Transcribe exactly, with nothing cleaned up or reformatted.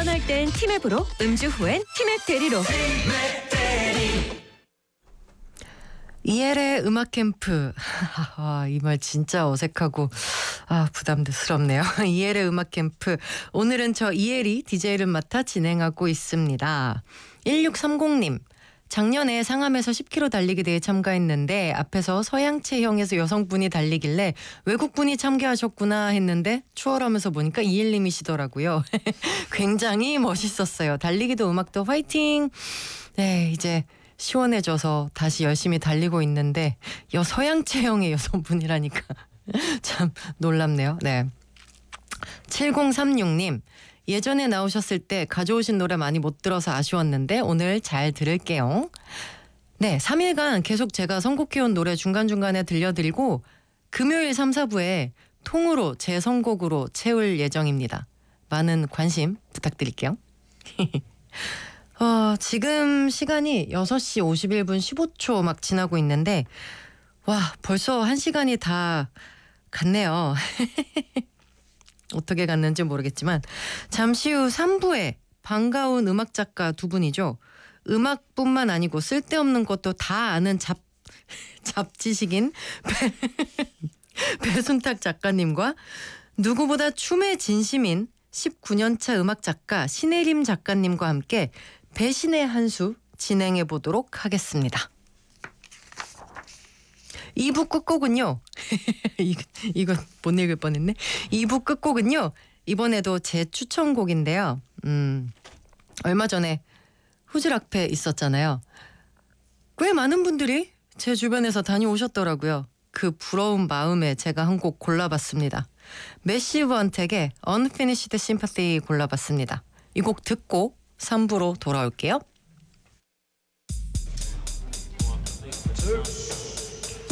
운전할 땐 티맵으로, 음주 후엔 티맵 대리로. 이엘의 음악 캠프. 아, 이 말 진짜 어색하고 아 부담스럽네요. 이엘의 음악 캠프. 오늘은 저 이엘이 디제이를 맡아 진행하고 있습니다. 일육삼공님. 작년에 상암에서 십 킬로미터 달리기 대회에 참가했는데 앞에서 서양 체형에서 여성분이 달리길래 외국분이 참가하셨구나 했는데 추월하면서 보니까 이엘님이시더라고요. 굉장히 멋있었어요. 달리기도 음악도 화이팅! 네, 이제 시원해져서 다시 열심히 달리고 있는데 여 서양 체형의 여성분이라니까 참 놀랍네요. 네. 칠공삼육님. 예전에 나오셨을 때 가져오신 노래 많이 못 들어서 아쉬웠는데 오늘 잘 들을게요. 네, 삼 일간 계속 제가 선곡해온 노래 중간중간에 들려드리고 금요일 삼, 사부에 통으로 제 선곡으로 채울 예정입니다. 많은 관심 부탁드릴게요. 어, 지금 시간이 여섯 시 오십일 분 십오 초 막 지나고 있는데 와, 벌써 한 시간이 다 갔네요. 어떻게 갔는지 모르겠지만 잠시 후 삼 부에 반가운 음악작가 두 분이죠. 음악뿐만 아니고 쓸데없는 것도 다 아는 잡, 잡지식인 배, 배순탁 작가님과 누구보다 춤의 진심인 십구 년차 음악작가 신혜림 작가님과 함께 배신의 한 수 진행해 보도록 하겠습니다. 이 부 끝곡은요. 이거 못 읽을 뻔했네. 이 부 끝곡은요. 이번에도 제 추천곡인데요. 음, 얼마 전에 후지락페 있었잖아요. 꽤 많은 분들이 제 주변에서 다녀오셨더라고요. 그 부러운 마음에 제가 한 곡 골라봤습니다. 매시브 언택의 Unfinished Sympathy 골라봤습니다. 이 곡 듣고 삼 부로 돌아올게요.